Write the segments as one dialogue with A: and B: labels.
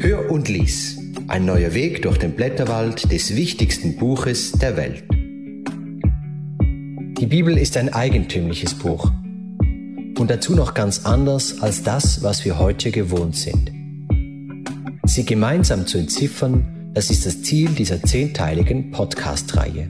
A: Hör und lies. Ein neuer Weg durch den Blätterwald des wichtigsten Buches der Welt. Die Bibel ist ein eigentümliches Buch. Und dazu noch ganz anders als das, was wir heute gewohnt sind. Sie gemeinsam zu entziffern, das ist das Ziel dieser 10-teiligen Podcast-Reihe.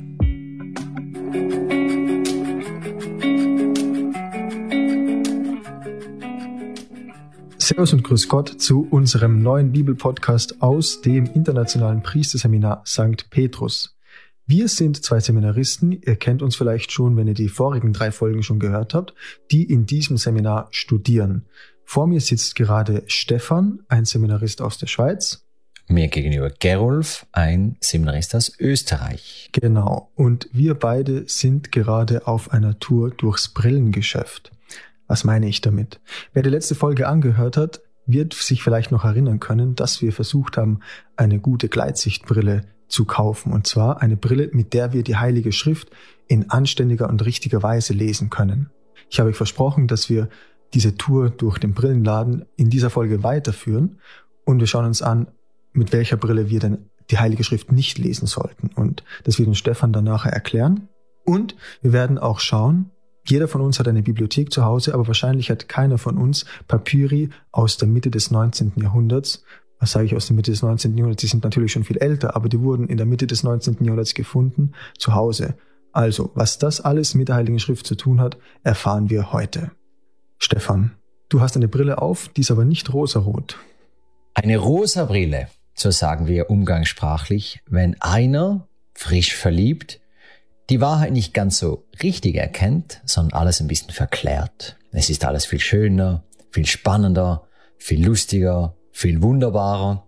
B: Servus und Grüß Gott zu unserem neuen Bibelpodcast aus dem Internationalen Priesterseminar St. Petrus. Wir sind 2 Seminaristen, ihr kennt uns vielleicht schon, wenn ihr die vorigen 3 Folgen schon gehört habt, die in diesem Seminar studieren. Vor mir sitzt gerade Stefan, ein Seminarist aus der Schweiz.
C: Mir gegenüber Gerolf, ein Seminarist aus Österreich.
B: Genau, und wir beide sind gerade auf einer Tour durchs Brillengeschäft. Was meine ich damit? Wer die letzte Folge angehört hat, wird sich vielleicht noch erinnern können, dass wir versucht haben, eine gute Gleitsichtbrille zu kaufen. Und zwar eine Brille, mit der wir die Heilige Schrift in anständiger und richtiger Weise lesen können. Ich habe euch versprochen, dass wir diese Tour durch den Brillenladen in dieser Folge weiterführen und wir schauen uns an, mit welcher Brille wir denn die Heilige Schrift nicht lesen sollten. Und das wird uns Stefan dann nachher erklären. Und wir werden auch schauen, jeder von uns hat eine Bibliothek zu Hause, aber wahrscheinlich hat keiner von uns Papyri aus der Mitte des 19. Jahrhunderts. Was sage ich aus der Mitte des 19. Jahrhunderts? Die sind natürlich schon viel älter, aber die wurden in der Mitte des 19. Jahrhunderts gefunden, zu Hause. Also, was das alles mit der Heiligen Schrift zu tun hat, erfahren wir heute. Stefan, du hast eine Brille auf, die ist aber nicht rosarot.
C: Eine rosa Brille, so sagen wir umgangssprachlich, wenn einer, frisch verliebt, die Wahrheit nicht ganz so richtig erkennt, sondern alles ein bisschen verklärt. Es ist alles viel schöner, viel spannender, viel lustiger, viel wunderbarer.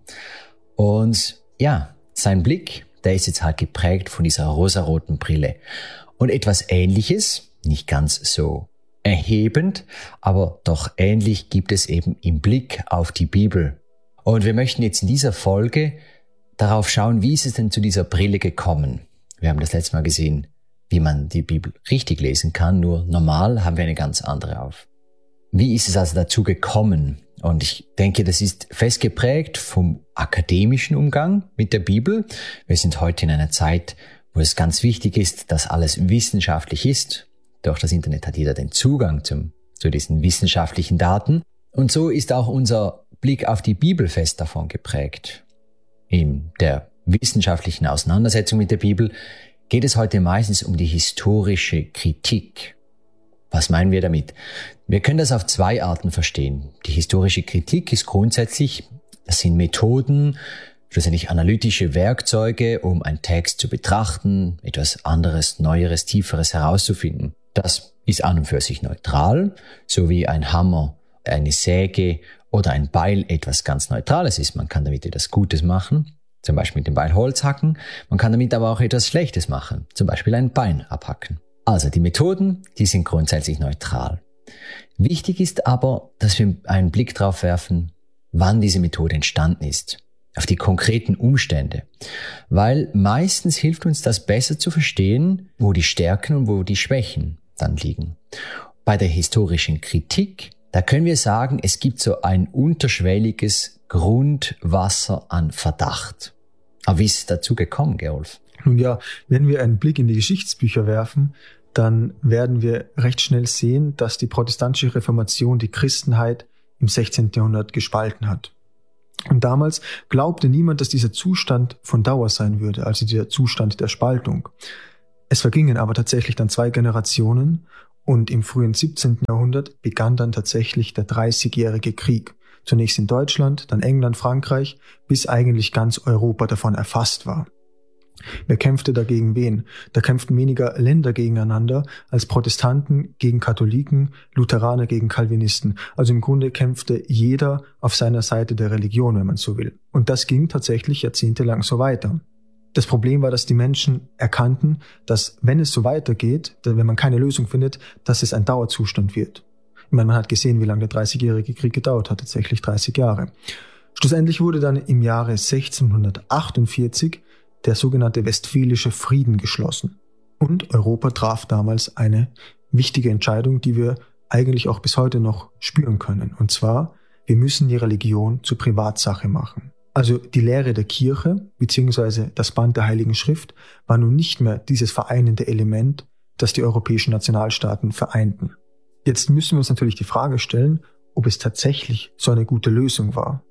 C: Und ja, sein Blick, der ist jetzt halt geprägt von dieser rosaroten Brille. Und etwas Ähnliches, nicht ganz so erhebend, aber doch ähnlich gibt es eben im Blick auf die Bibel. Und wir möchten jetzt in dieser Folge darauf schauen, wie ist es denn zu dieser Brille gekommen? Wir haben das letzte Mal gesehen, wie man die Bibel richtig lesen kann, nur normal haben wir eine ganz andere auf. Wie ist es also dazu gekommen? Und ich denke, das ist fest geprägt vom akademischen Umgang mit der Bibel. Wir sind heute in einer Zeit, wo es ganz wichtig ist, dass alles wissenschaftlich ist. Durch das Internet hat jeder den Zugang zu diesen wissenschaftlichen Daten. Und so ist auch unser Blick auf die Bibel fest davon geprägt. In der wissenschaftlichen Auseinandersetzung mit der Bibel geht es heute meistens um die historische Kritik. Was meinen wir damit? Wir können das auf 2 Arten verstehen. Die historische Kritik ist grundsätzlich, das sind Methoden, schlussendlich analytische Werkzeuge, um einen Text zu betrachten, etwas anderes, Neueres, Tieferes herauszufinden. Das ist an und für sich neutral, so wie ein Hammer, eine Säge oder ein Beil etwas ganz Neutrales ist. Man kann damit etwas Gutes machen, zum Beispiel mit dem Beil Holz hacken. Man kann damit aber auch etwas Schlechtes machen, zum Beispiel ein Bein abhacken. Also die Methoden, die sind grundsätzlich neutral. Wichtig ist aber, dass wir einen Blick darauf werfen, wann diese Methode entstanden ist, auf die konkreten Umstände. Weil meistens hilft uns das besser zu verstehen, wo die Stärken und wo die Schwächen dann liegen. Bei der historischen Kritik, da können wir sagen, es gibt so ein unterschwelliges Grundwasser an Verdacht. Aber wie ist es dazu gekommen, Gerolf?
B: Nun ja, wenn wir einen Blick in die Geschichtsbücher werfen, dann werden wir recht schnell sehen, dass die protestantische Reformation die Christenheit im 16. Jahrhundert gespalten hat. Und damals glaubte niemand, dass dieser Zustand von Dauer sein würde, also dieser Zustand der Spaltung. Es vergingen aber tatsächlich dann 2 Generationen und im frühen 17. Jahrhundert begann dann tatsächlich der 30-jährige Krieg. Zunächst in Deutschland, dann England, Frankreich, bis eigentlich ganz Europa davon erfasst war. Wer kämpfte dagegen wen? Da kämpften weniger Länder gegeneinander als Protestanten gegen Katholiken, Lutheraner gegen Calvinisten. Also im Grunde kämpfte jeder auf seiner Seite der Religion, wenn man so will. Und das ging tatsächlich jahrzehntelang so weiter. Das Problem war, dass die Menschen erkannten, dass wenn es so weitergeht, wenn man keine Lösung findet, dass es ein Dauerzustand wird. Ich meine, man hat gesehen, wie lange der 30-jährige Krieg gedauert hat, tatsächlich 30 Jahre. Schlussendlich wurde dann im Jahre 1648 der sogenannte Westfälische Frieden geschlossen. Und Europa traf damals eine wichtige Entscheidung, die wir eigentlich auch bis heute noch spüren können. Und zwar, wir müssen die Religion zur Privatsache machen. Also die Lehre der Kirche bzw. das Band der Heiligen Schrift war nun nicht mehr dieses vereinende Element, das die europäischen Nationalstaaten vereinten. Jetzt müssen wir uns natürlich die Frage stellen, ob es tatsächlich so eine gute Lösung war.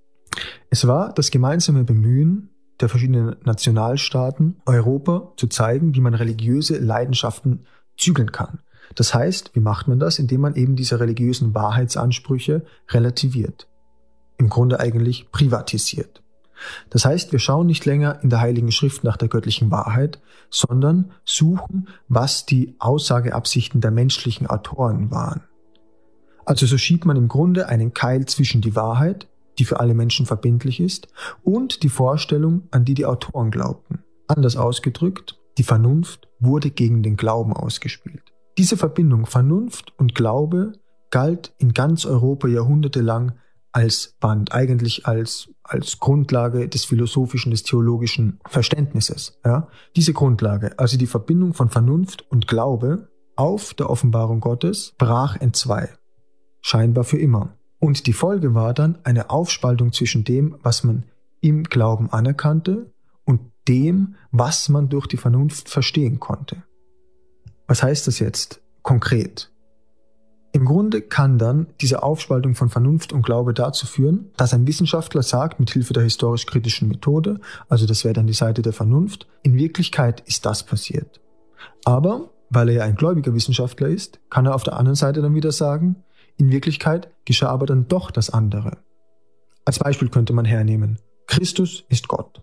B: Es war das gemeinsame Bemühen der verschiedenen Nationalstaaten, Europa zu zeigen, wie man religiöse Leidenschaften zügeln kann. Das heißt, wie macht man das? Indem man eben diese religiösen Wahrheitsansprüche relativiert. Im Grunde eigentlich privatisiert. Das heißt, wir schauen nicht länger in der Heiligen Schrift nach der göttlichen Wahrheit, sondern suchen, was die Aussageabsichten der menschlichen Autoren waren. Also so schiebt man im Grunde einen Keil zwischen die Wahrheit, die für alle Menschen verbindlich ist, und die Vorstellung, an die die Autoren glaubten. Anders ausgedrückt, die Vernunft wurde gegen den Glauben ausgespielt. Diese Verbindung Vernunft und Glaube galt in ganz Europa jahrhundertelang als Band, eigentlich als Grundlage des philosophischen, des theologischen Verständnisses. Ja? Diese Grundlage, also die Verbindung von Vernunft und Glaube auf der Offenbarung Gottes, brach entzwei. Scheinbar für immer. Und die Folge war dann eine Aufspaltung zwischen dem, was man im Glauben anerkannte, und dem, was man durch die Vernunft verstehen konnte. Was heißt das jetzt konkret? Im Grunde kann dann diese Aufspaltung von Vernunft und Glaube dazu führen, dass ein Wissenschaftler sagt, mit Hilfe der historisch-kritischen Methode, also das wäre dann die Seite der Vernunft, in Wirklichkeit ist das passiert. Aber, weil er ja ein gläubiger Wissenschaftler ist, kann er auf der anderen Seite dann wieder sagen, in Wirklichkeit geschah aber dann doch das andere. Als Beispiel könnte man hernehmen, Christus ist Gott.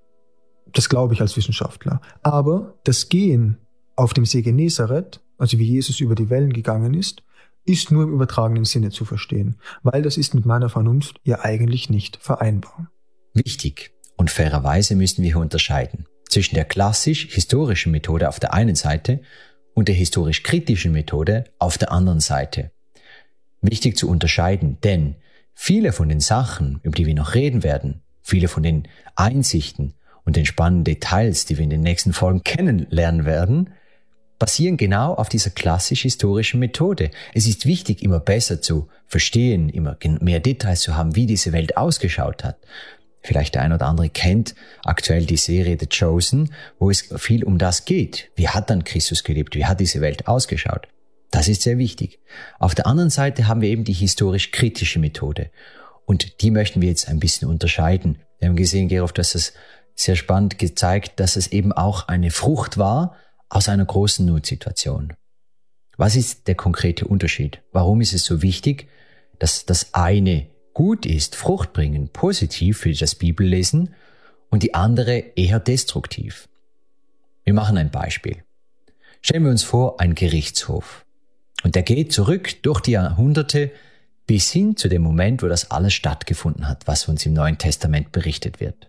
B: Das glaube ich als Wissenschaftler. Aber das Gehen auf dem See Genezareth, also wie Jesus über die Wellen gegangen ist nur im übertragenen Sinne zu verstehen, weil das ist mit meiner Vernunft ja eigentlich nicht vereinbar.
C: Wichtig und fairerweise müssen wir hier unterscheiden zwischen der klassisch-historischen Methode auf der einen Seite und der historisch-kritischen Methode auf der anderen Seite. Wichtig zu unterscheiden, denn viele von den Sachen, über die wir noch reden werden, viele von den Einsichten und den spannenden Details, die wir in den nächsten Folgen kennenlernen werden, basieren genau auf dieser klassisch-historischen Methode. Es ist wichtig, immer besser zu verstehen, immer mehr Details zu haben, wie diese Welt ausgeschaut hat. Vielleicht der ein oder andere kennt aktuell die Serie The Chosen, wo es viel um das geht. Wie hat dann Christus gelebt? Wie hat diese Welt ausgeschaut? Das ist sehr wichtig. Auf der anderen Seite haben wir eben die historisch-kritische Methode. Und die möchten wir jetzt ein bisschen unterscheiden. Wir haben gesehen, Gerolf, du hast es sehr spannend gezeigt, dass es eben auch eine Frucht war aus einer großen Notsituation. Was ist der konkrete Unterschied? Warum ist es so wichtig, dass das eine gut ist, Frucht bringen, positiv für das Bibellesen, und die andere eher destruktiv? Wir machen ein Beispiel. Stellen wir uns vor, ein Gerichtshof. Und der geht zurück durch die Jahrhunderte bis hin zu dem Moment, wo das alles stattgefunden hat, was uns im Neuen Testament berichtet wird.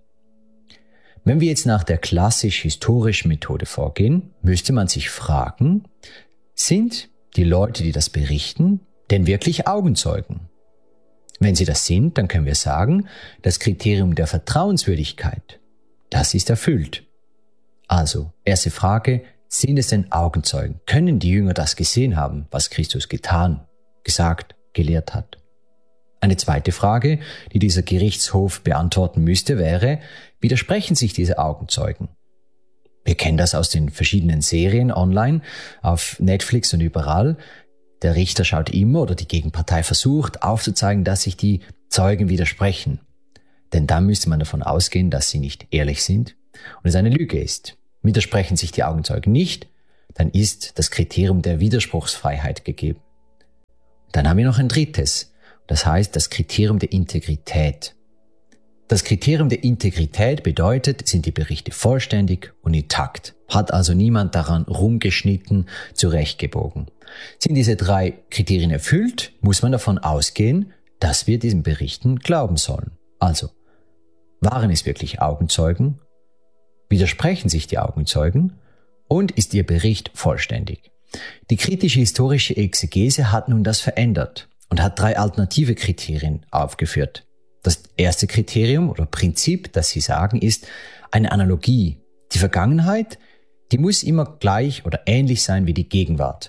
C: Wenn wir jetzt nach der klassisch-historischen Methode vorgehen, müsste man sich fragen, sind die Leute, die das berichten, denn wirklich Augenzeugen? Wenn sie das sind, dann können wir sagen, das Kriterium der Vertrauenswürdigkeit, das ist erfüllt. Also, erste Frage, sind es denn Augenzeugen? Können die Jünger das gesehen haben, was Christus getan, gesagt, gelehrt hat? Eine zweite Frage, die dieser Gerichtshof beantworten müsste, wäre, widersprechen sich diese Augenzeugen? Wir kennen das aus den verschiedenen Serien online, auf Netflix und überall. Der Richter schaut immer, oder die Gegenpartei versucht aufzuzeigen, dass sich die Zeugen widersprechen. Denn dann müsste man davon ausgehen, dass sie nicht ehrlich sind und es eine Lüge ist. Widersprechen sich die Augenzeugen nicht, dann ist das Kriterium der Widerspruchsfreiheit gegeben. Dann haben wir noch ein drittes. Das heißt, das Kriterium der Integrität. Das Kriterium der Integrität bedeutet, sind die Berichte vollständig und intakt. Hat also niemand daran rumgeschnitten, zurechtgebogen. Sind diese 3 Kriterien erfüllt, muss man davon ausgehen, dass wir diesen Berichten glauben sollen. Also, waren es wirklich Augenzeugen? Widersprechen sich die Augenzeugen? Und ist ihr Bericht vollständig? Die kritische historische Exegese hat nun das verändert und hat 3 alternative Kriterien aufgeführt. Das erste Kriterium oder Prinzip, das sie sagen, ist eine Analogie. Die Vergangenheit, die muss immer gleich oder ähnlich sein wie die Gegenwart.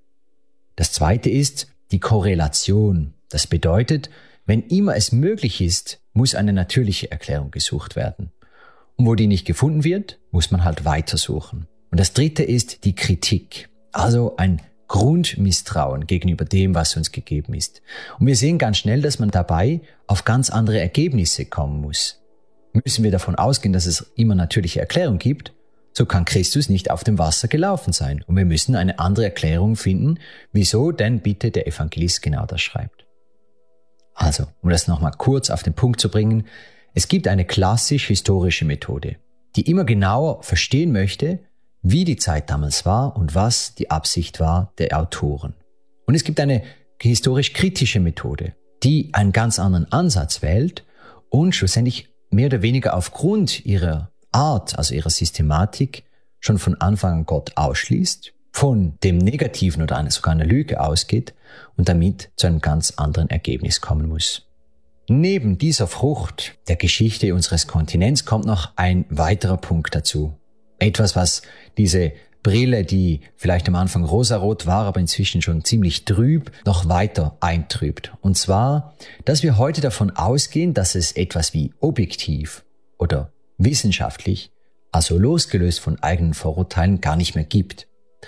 C: Das zweite ist die Korrelation. Das bedeutet, wenn immer es möglich ist, muss eine natürliche Erklärung gesucht werden. Und wo die nicht gefunden wird, muss man halt weitersuchen. Und das dritte ist die Kritik, also ein Grundmisstrauen gegenüber dem, was uns gegeben ist. Und wir sehen ganz schnell, dass man dabei auf ganz andere Ergebnisse kommen muss. Müssen wir davon ausgehen, dass es immer natürliche Erklärung gibt, so kann Christus nicht auf dem Wasser gelaufen sein. Und wir müssen eine andere Erklärung finden, wieso denn bitte der Evangelist genau das schreibt. Also, um das nochmal kurz auf den Punkt zu bringen, es gibt eine klassisch-historische Methode, die immer genauer verstehen möchte, wie die Zeit damals war und was die Absicht war der Autoren. Und es gibt eine historisch-kritische Methode, die einen ganz anderen Ansatz wählt und schlussendlich mehr oder weniger aufgrund ihrer Art, also ihrer Systematik, schon von Anfang an Gott ausschließt, von dem Negativen oder sogar einer Lüge ausgeht und damit zu einem ganz anderen Ergebnis kommen muss. Neben dieser Frucht der Geschichte unseres Kontinents kommt noch ein weiterer Punkt dazu. Etwas, was diese Brille, die vielleicht am Anfang rosarot war, aber inzwischen schon ziemlich trüb, noch weiter eintrübt. Und zwar, dass wir heute davon ausgehen, dass es etwas wie objektiv oder wissenschaftlich, also losgelöst von eigenen Vorurteilen, gar nicht mehr gibt.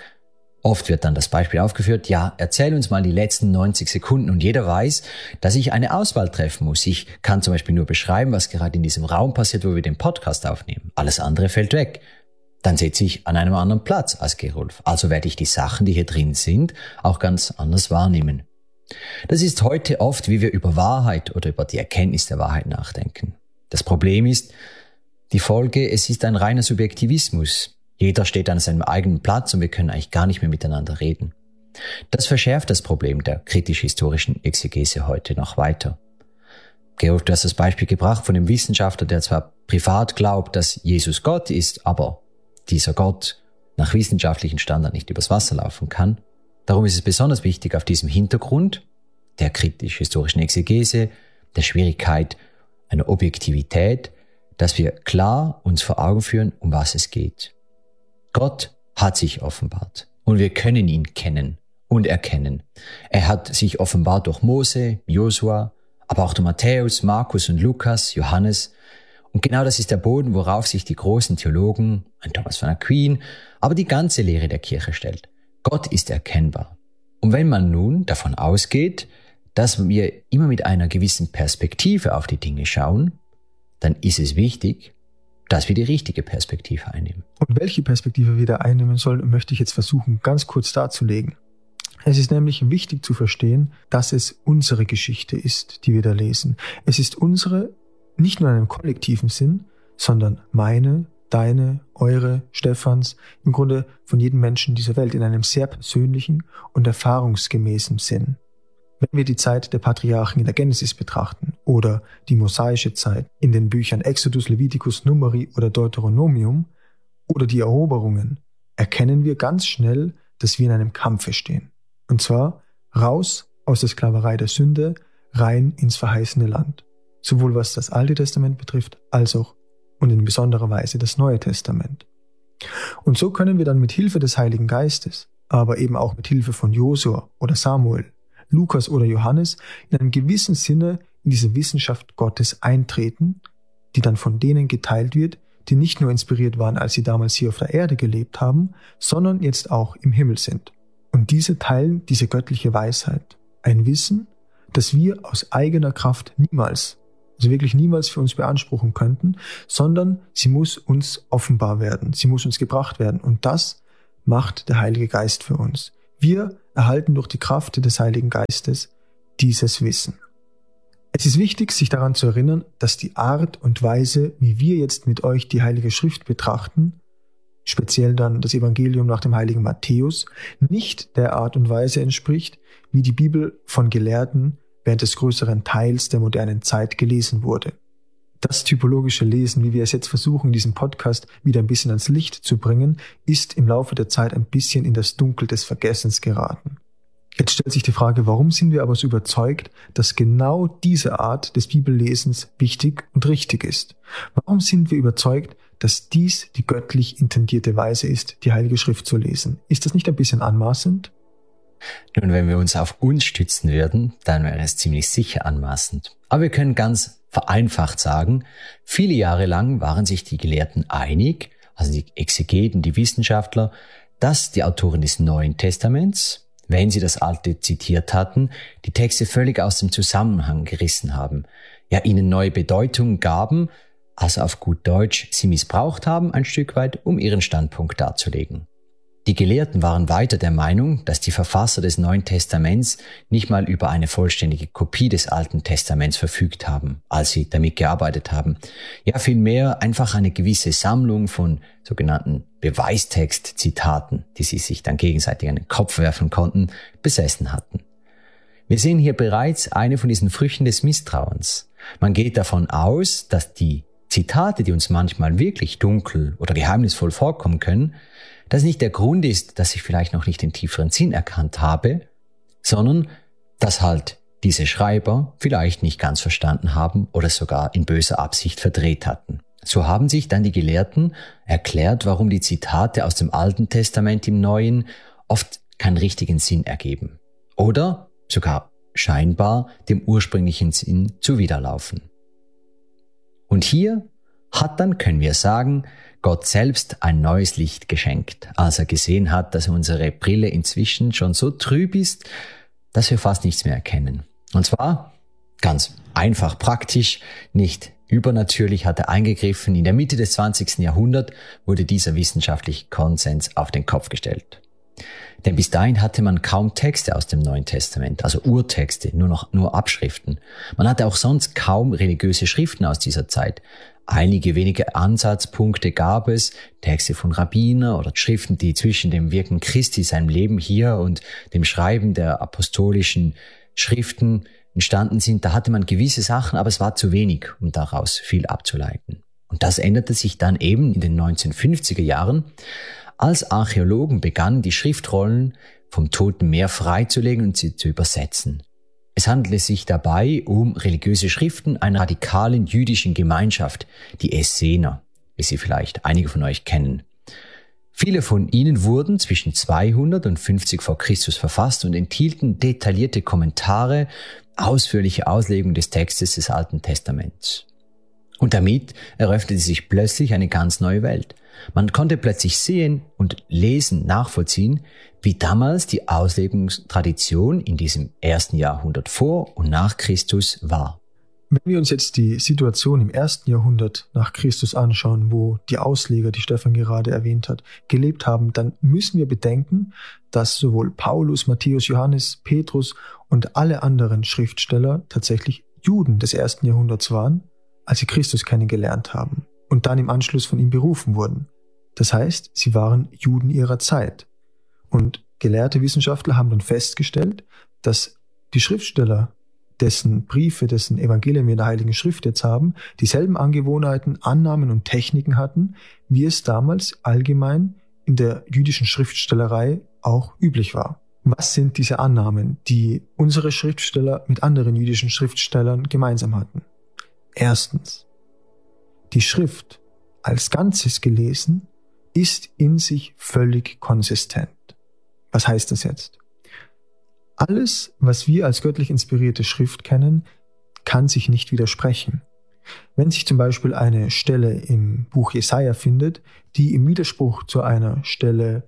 C: Oft wird dann das Beispiel aufgeführt, ja, erzähl uns mal die letzten 90 Sekunden und jeder weiß, dass ich eine Auswahl treffen muss. Ich kann zum Beispiel nur beschreiben, was gerade in diesem Raum passiert, wo wir den Podcast aufnehmen. Alles andere fällt weg. Dann sitze ich an einem anderen Platz als Gerulf. Also werde ich die Sachen, die hier drin sind, auch ganz anders wahrnehmen. Das ist heute oft, wie wir über Wahrheit oder über die Erkenntnis der Wahrheit nachdenken. Das Problem ist die Folge, es ist ein reiner Subjektivismus. Jeder steht an seinem eigenen Platz und wir können eigentlich gar nicht mehr miteinander reden. Das verschärft das Problem der kritisch-historischen Exegese heute noch weiter. Georg, du hast das Beispiel gebracht von dem Wissenschaftler, der zwar privat glaubt, dass Jesus Gott ist, aber dieser Gott nach wissenschaftlichen Standard nicht übers Wasser laufen kann. Darum ist es besonders wichtig, auf diesem Hintergrund der kritisch-historischen Exegese, der Schwierigkeit einer Objektivität, dass wir klar uns vor Augen führen, um was es geht. Gott hat sich offenbart und wir können ihn kennen und erkennen. Er hat sich offenbart durch Mose, Josua, aber auch durch Matthäus, Markus und Lukas, Johannes. Und genau das ist der Boden, worauf sich die großen Theologen, ein Thomas von Aquin, aber die ganze Lehre der Kirche stellt. Gott ist erkennbar. Und wenn man nun davon ausgeht, dass wir immer mit einer gewissen Perspektive auf die Dinge schauen, dann ist es wichtig, dass wir die richtige Perspektive einnehmen.
B: Und welche Perspektive wir da einnehmen sollen, möchte ich jetzt versuchen, ganz kurz darzulegen. Es ist nämlich wichtig zu verstehen, dass es unsere Geschichte ist, die wir da lesen. Es ist unsere, nicht nur in einem kollektiven Sinn, sondern meine, deine, eure, Stephans, im Grunde von jedem Menschen dieser Welt in einem sehr persönlichen und erfahrungsgemäßen Sinn. Wenn wir die Zeit der Patriarchen in der Genesis betrachten oder die mosaische Zeit in den Büchern Exodus, Levitikus, Numeri oder Deuteronomium oder die Eroberungen, erkennen wir ganz schnell, dass wir in einem Kampfe stehen. Und zwar raus aus der Sklaverei der Sünde, rein ins verheißene Land. Sowohl was das Alte Testament betrifft, als auch und in besonderer Weise das Neue Testament. Und so können wir dann mit Hilfe des Heiligen Geistes, aber eben auch mit Hilfe von Josua oder Samuel, Lukas oder Johannes in einem gewissen Sinne in diese Wissenschaft Gottes eintreten, die dann von denen geteilt wird, die nicht nur inspiriert waren, als sie damals hier auf der Erde gelebt haben, sondern jetzt auch im Himmel sind. Und diese teilen diese göttliche Weisheit, ein Wissen, das wir aus eigener Kraft niemals, also wirklich niemals für uns beanspruchen könnten, sondern sie muss uns offenbar werden, sie muss uns gebracht werden. Und das macht der Heilige Geist für uns. Wir erhalten durch die Kraft des Heiligen Geistes dieses Wissen. Es ist wichtig, sich daran zu erinnern, dass die Art und Weise, wie wir jetzt mit euch die Heilige Schrift betrachten, speziell dann das Evangelium nach dem heiligen Matthäus, nicht der Art und Weise entspricht, wie die Bibel von Gelehrten während des größeren Teils der modernen Zeit gelesen wurde. Das typologische Lesen, wie wir es jetzt versuchen, in diesem Podcast wieder ein bisschen ans Licht zu bringen, ist im Laufe der Zeit ein bisschen in das Dunkel des Vergessens geraten. Jetzt stellt sich die Frage, warum sind wir aber so überzeugt, dass genau diese Art des Bibellesens wichtig und richtig ist? Warum sind wir überzeugt, dass dies die göttlich intendierte Weise ist, die Heilige Schrift zu lesen? Ist das nicht ein bisschen anmaßend?
C: Nun, wenn wir uns auf uns stützen würden, dann wäre es ziemlich sicher anmaßend. Aber wir können ganz vereinfacht sagen, viele Jahre lang waren sich die Gelehrten einig, also die Exegeten, die Wissenschaftler, dass die Autoren des Neuen Testaments, wenn sie das Alte zitiert hatten, die Texte völlig aus dem Zusammenhang gerissen haben, ja ihnen neue Bedeutung gaben, also auf gut Deutsch sie missbraucht haben ein Stück weit, um ihren Standpunkt darzulegen. Die Gelehrten waren weiter der Meinung, dass die Verfasser des Neuen Testaments nicht mal über eine vollständige Kopie des Alten Testaments verfügt haben, als sie damit gearbeitet haben. Ja, vielmehr einfach eine gewisse Sammlung von sogenannten Beweistextzitaten, die sie sich dann gegenseitig an den Kopf werfen konnten, besessen hatten. Wir sehen hier bereits eine von diesen Früchten des Misstrauens. Man geht davon aus, dass die Zitate, die uns manchmal wirklich dunkel oder geheimnisvoll vorkommen können, das nicht der Grund ist, dass ich vielleicht noch nicht den tieferen Sinn erkannt habe, sondern dass halt diese Schreiber vielleicht nicht ganz verstanden haben oder sogar in böser Absicht verdreht hatten. So haben sich dann die Gelehrten erklärt, warum die Zitate aus dem Alten Testament im Neuen oft keinen richtigen Sinn ergeben oder sogar scheinbar dem ursprünglichen Sinn zuwiderlaufen. Und hier hat dann, können wir sagen, Gott selbst ein neues Licht geschenkt, als er gesehen hat, dass unsere Brille inzwischen schon so trüb ist, dass wir fast nichts mehr erkennen. Und zwar ganz einfach praktisch, nicht übernatürlich hat er eingegriffen. In der Mitte des 20. Jahrhunderts wurde dieser wissenschaftliche Konsens auf den Kopf gestellt. Denn bis dahin hatte man kaum Texte aus dem Neuen Testament, also Urtexte, nur Abschriften. Man hatte auch sonst kaum religiöse Schriften aus dieser Zeit. Einige wenige Ansatzpunkte gab es, Texte von Rabbiner oder Schriften, die zwischen dem Wirken Christi, seinem Leben hier und dem Schreiben der apostolischen Schriften entstanden sind. Da hatte man gewisse Sachen, aber es war zu wenig, um daraus viel abzuleiten. Und das änderte sich dann eben in den 1950er Jahren, als Archäologen begannen, die Schriftrollen vom Toten Meer freizulegen und sie zu übersetzen. Es handelte sich dabei um religiöse Schriften einer radikalen jüdischen Gemeinschaft, die Essener, wie sie vielleicht einige von euch kennen. Viele von ihnen wurden zwischen 200 und 50 vor Christus verfasst und enthielten detaillierte Kommentare, ausführliche Auslegung des Textes des Alten Testaments. Und damit eröffnete sich plötzlich eine ganz neue Welt. Man konnte plötzlich sehen und lesen, nachvollziehen, wie damals die Auslegungstradition in diesem ersten Jahrhundert vor und nach Christus war.
B: Wenn wir uns jetzt die Situation im ersten Jahrhundert nach Christus anschauen, wo die Ausleger, die Stefan gerade erwähnt hat, gelebt haben, dann müssen wir bedenken, dass sowohl Paulus, Matthäus, Johannes, Petrus und alle anderen Schriftsteller tatsächlich Juden des ersten Jahrhunderts waren, als sie Christus kennengelernt haben und dann im Anschluss von ihm berufen wurden. Das heißt, sie waren Juden ihrer Zeit. Und gelehrte Wissenschaftler haben dann festgestellt, dass die Schriftsteller, dessen Briefe, dessen Evangelien wir in der Heiligen Schrift jetzt haben, dieselben Angewohnheiten, Annahmen und Techniken hatten, wie es damals allgemein in der jüdischen Schriftstellerei auch üblich war. Was sind diese Annahmen, die unsere Schriftsteller mit anderen jüdischen Schriftstellern gemeinsam hatten? Erstens, die Schrift als Ganzes gelesen ist in sich völlig konsistent. Was heißt das jetzt? Alles, was wir als göttlich inspirierte Schrift kennen, kann sich nicht widersprechen. Wenn sich zum Beispiel eine Stelle im Buch Jesaja findet, die im Widerspruch zu einer Stelle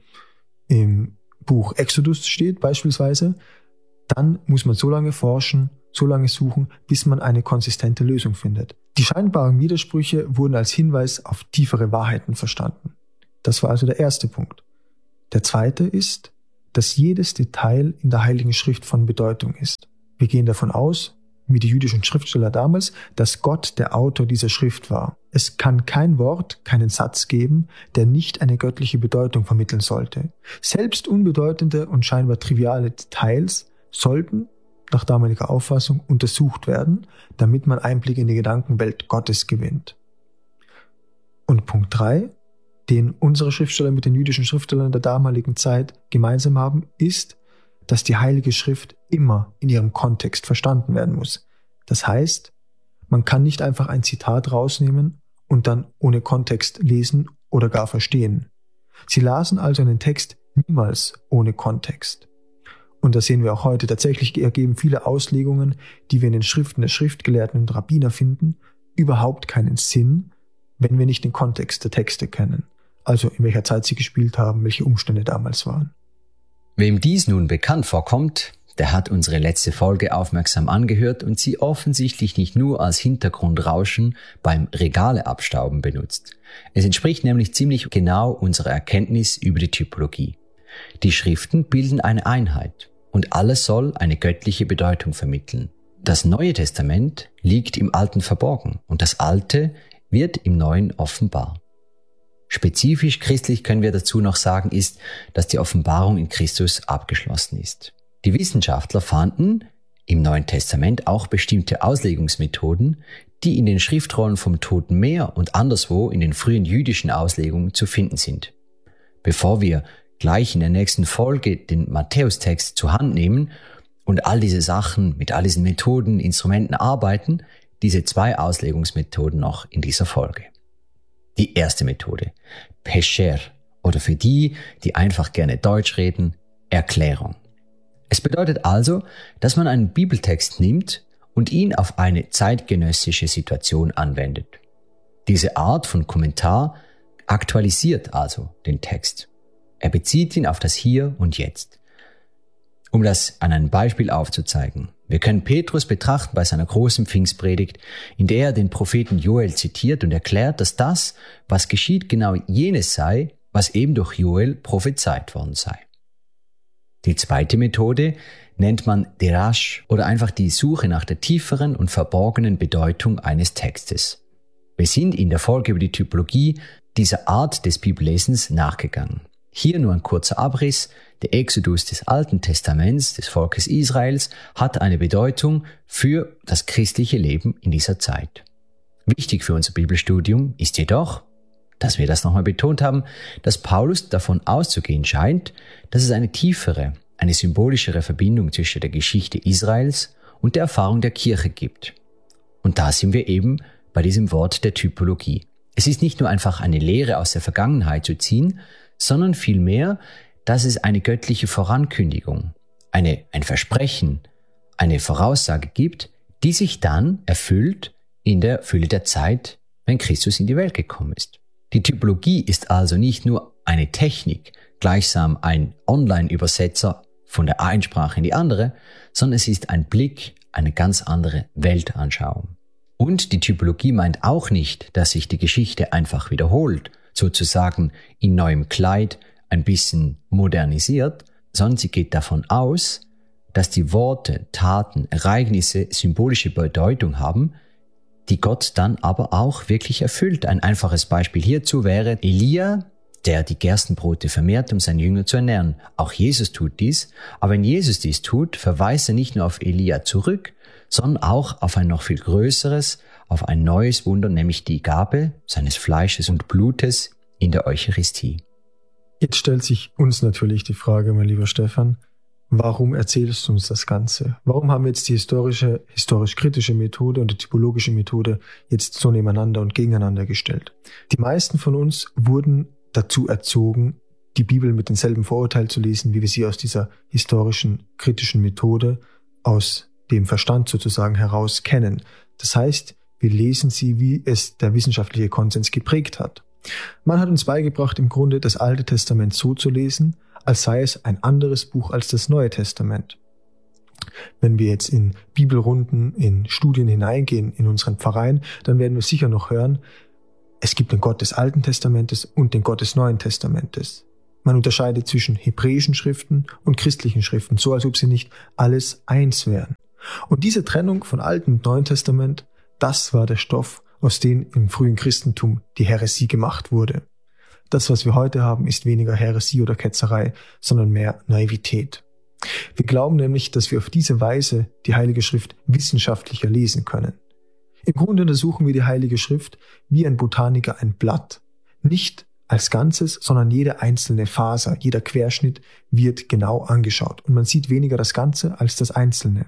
B: im Buch Exodus steht beispielsweise, dann muss man so lange forschen, so lange suchen, bis man eine konsistente Lösung findet. Die scheinbaren Widersprüche wurden als Hinweis auf tiefere Wahrheiten verstanden. Das war also der erste Punkt. Der zweite ist, dass jedes Detail in der Heiligen Schrift von Bedeutung ist. Wir gehen davon aus, wie die jüdischen Schriftsteller damals, dass Gott der Autor dieser Schrift war. Es kann kein Wort, keinen Satz geben, der nicht eine göttliche Bedeutung vermitteln sollte. Selbst unbedeutende und scheinbar triviale Details sollten nach damaliger Auffassung untersucht werden, damit man Einblick in die Gedankenwelt Gottes gewinnt. Und Punkt 3, den unsere Schriftsteller mit den jüdischen Schriftstellern der damaligen Zeit gemeinsam haben, ist, dass die Heilige Schrift immer in ihrem Kontext verstanden werden muss. Das heißt, man kann nicht einfach ein Zitat rausnehmen und dann ohne Kontext lesen oder gar verstehen. Sie lasen also einen Text niemals ohne Kontext. Und das sehen wir auch heute. Tatsächlich ergeben viele Auslegungen, die wir in den Schriften der Schriftgelehrten und Rabbiner finden, überhaupt keinen Sinn, wenn wir nicht den Kontext der Texte kennen. Also in welcher Zeit sie gespielt haben, welche Umstände damals waren.
C: Wem dies nun bekannt vorkommt, der hat unsere letzte Folge aufmerksam angehört und sie offensichtlich nicht nur als Hintergrundrauschen beim Regale abstauben benutzt. Es entspricht nämlich ziemlich genau unserer Erkenntnis über die Typologie. Die Schriften bilden eine Einheit und alles soll eine göttliche Bedeutung vermitteln. Das Neue Testament liegt im Alten verborgen und das Alte wird im Neuen offenbar. Spezifisch christlich können wir dazu noch sagen, ist, dass die Offenbarung in Christus abgeschlossen ist. Die Wissenschaftler fanden im Neuen Testament auch bestimmte Auslegungsmethoden, die in den Schriftrollen vom Toten Meer und anderswo in den frühen jüdischen Auslegungen zu finden sind. Bevor wir gleich in der nächsten Folge den Matthäustext zur Hand nehmen und all diese Sachen mit all diesen Methoden, Instrumenten arbeiten, diese 2 Auslegungsmethoden noch in dieser Folge. Die erste Methode, Pesher, oder für die, die einfach gerne Deutsch reden, Erklärung. Es bedeutet also, dass man einen Bibeltext nimmt und ihn auf eine zeitgenössische Situation anwendet. Diese Art von Kommentar aktualisiert also den Text. Er bezieht ihn auf das Hier und Jetzt. Um das an einem Beispiel aufzuzeigen. Wir können Petrus betrachten bei seiner großen Pfingstpredigt, in der er den Propheten Joel zitiert und erklärt, dass das, was geschieht, genau jenes sei, was eben durch Joel prophezeit worden sei. Die zweite Methode nennt man Derash oder einfach die Suche nach der tieferen und verborgenen Bedeutung eines Textes. Wir sind in der Folge über die Typologie dieser Art des Bibellesens nachgegangen. Hier nur ein kurzer Abriss. Der Exodus des Alten Testaments des Volkes Israels hat eine Bedeutung für das christliche Leben in dieser Zeit. Wichtig für unser Bibelstudium ist jedoch, dass wir das nochmal betont haben, dass Paulus davon auszugehen scheint, dass es eine tiefere, eine symbolischere Verbindung zwischen der Geschichte Israels und der Erfahrung der Kirche gibt. Und da sind wir eben bei diesem Wort der Typologie. Es ist nicht nur einfach eine Lehre aus der Vergangenheit zu ziehen, sondern vielmehr, dass es eine göttliche Vorankündigung, ein Versprechen, eine Voraussage gibt, die sich dann erfüllt in der Fülle der Zeit, wenn Christus in die Welt gekommen ist. Die Typologie ist also nicht nur eine Technik, gleichsam ein Online-Übersetzer von der einen Sprache in die andere, sondern es ist ein Blick, eine ganz andere Weltanschauung. Und die Typologie meint auch nicht, dass sich die Geschichte einfach wiederholt, sozusagen in neuem Kleid, ein bisschen modernisiert, sondern sie geht davon aus, dass die Worte, Taten, Ereignisse symbolische Bedeutung haben, die Gott dann aber auch wirklich erfüllt. Ein einfaches Beispiel hierzu wäre Elia, der die Gerstenbrote vermehrt, um seine Jünger zu ernähren. Auch Jesus tut dies, aber wenn Jesus dies tut, verweist er nicht nur auf Elia zurück, sondern auch auf ein noch viel größeres, auf ein neues Wunder, nämlich die Gabe seines Fleisches und Blutes in der Eucharistie.
B: Jetzt stellt sich uns natürlich die Frage, mein lieber Stefan, warum erzählst du uns das Ganze? Warum haben wir jetzt die historisch-kritische Methode und die typologische Methode jetzt so nebeneinander und gegeneinander gestellt? Die meisten von uns wurden dazu erzogen, die Bibel mit denselben Vorurteilen zu lesen, wie wir sie aus dieser historischen, kritischen Methode, aus dem Verstand sozusagen heraus kennen. Das heißt, wir lesen sie, wie es der wissenschaftliche Konsens geprägt hat. Man hat uns beigebracht, im Grunde das Alte Testament so zu lesen, als sei es ein anderes Buch als das Neue Testament. Wenn wir jetzt in Bibelrunden, in Studien hineingehen, in unseren Pfarreien, dann werden wir sicher noch hören, es gibt den Gott des Alten Testamentes und den Gott des Neuen Testamentes. Man unterscheidet zwischen hebräischen Schriften und christlichen Schriften, so als ob sie nicht alles eins wären. Und diese Trennung von Alten und Neuen Testament, das war der Stoff, aus dem im frühen Christentum die Häresie gemacht wurde. Das, was wir heute haben, ist weniger Häresie oder Ketzerei, sondern mehr Naivität. Wir glauben nämlich, dass wir auf diese Weise die Heilige Schrift wissenschaftlicher lesen können. Im Grunde untersuchen wir die Heilige Schrift wie ein Botaniker ein Blatt. Nicht als Ganzes, sondern jede einzelne Faser, jeder Querschnitt wird genau angeschaut. Und man sieht weniger das Ganze als das Einzelne.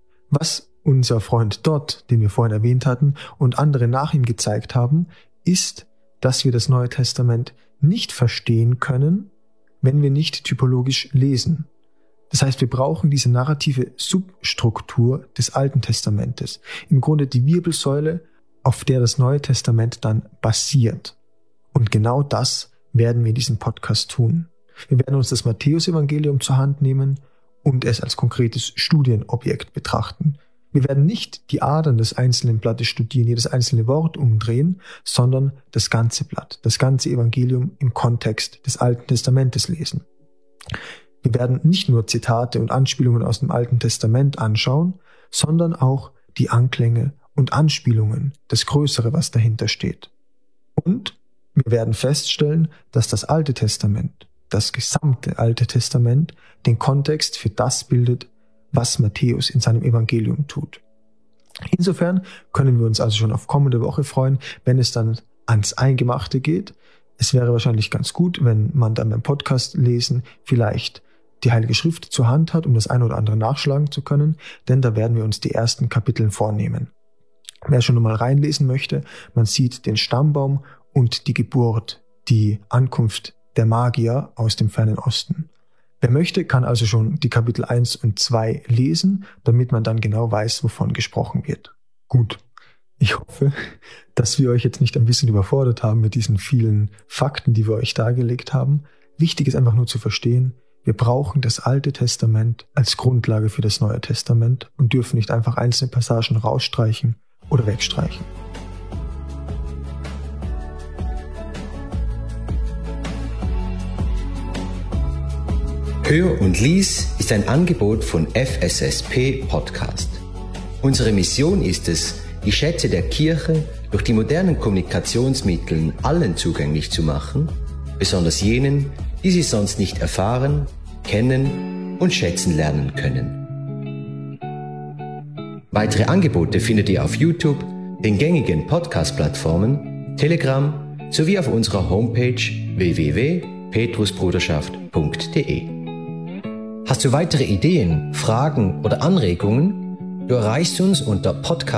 B: Was unser Freund Dodd, den wir vorhin erwähnt hatten, und andere nach ihm gezeigt haben, ist, dass wir das Neue Testament nicht verstehen können, wenn wir nicht typologisch lesen. Das heißt, wir brauchen diese narrative Substruktur des Alten Testamentes. Im Grunde die Wirbelsäule, auf der das Neue Testament dann basiert. Und genau das werden wir in diesem Podcast tun. Wir werden uns das Matthäusevangelium zur Hand nehmen und es als konkretes Studienobjekt betrachten. Wir werden nicht die Adern des einzelnen Blattes studieren, jedes einzelne Wort umdrehen, sondern das ganze Blatt, das ganze Evangelium im Kontext des Alten Testamentes lesen. Wir werden nicht nur Zitate und Anspielungen aus dem Alten Testament anschauen, sondern auch die Anklänge und Anspielungen, das Größere, was dahinter steht. Und wir werden feststellen, dass das Alte Testament, das gesamte Alte Testament, den Kontext für das bildet, was Matthäus in seinem Evangelium tut. Insofern können wir uns also schon auf kommende Woche freuen, wenn es dann ans Eingemachte geht. Es wäre wahrscheinlich ganz gut, wenn man dann beim Podcast lesen vielleicht die Heilige Schrift zur Hand hat, um das eine oder andere nachschlagen zu können, denn da werden wir uns die ersten Kapitel vornehmen. Wer schon mal reinlesen möchte, man sieht den Stammbaum und die Geburt, die Ankunft der Magier aus dem fernen Osten. Wer möchte, kann also schon die Kapitel 1 und 2 lesen, damit man dann genau weiß, wovon gesprochen wird. Gut, ich hoffe, dass wir euch jetzt nicht ein bisschen überfordert haben mit diesen vielen Fakten, die wir euch dargelegt haben. Wichtig ist einfach nur zu verstehen, wir brauchen das Alte Testament als Grundlage für das Neue Testament und dürfen nicht einfach einzelne Passagen rausstreichen oder wegstreichen.
A: Hör und lies ist ein Angebot von FSSP Podcast. Unsere Mission ist es, die Schätze der Kirche durch die modernen Kommunikationsmittel allen zugänglich zu machen, besonders jenen, die sie sonst nicht erfahren, kennen und schätzen lernen können. Weitere Angebote findet ihr auf YouTube, den gängigen Podcast-Plattformen, Telegram sowie auf unserer Homepage www.petrusbruderschaft.de. Hast du weitere Ideen, Fragen oder Anregungen? Du erreichst uns unter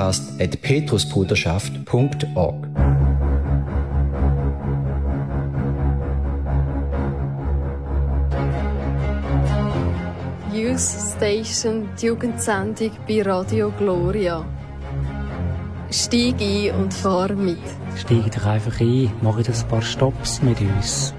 A: podcast@petrusbruderschaft.org.
D: Youth Station, die Jugendsendung bei Radio Gloria. Steig ein und fahr mit.
E: Steig doch einfach ein, mach ein paar Stops mit uns.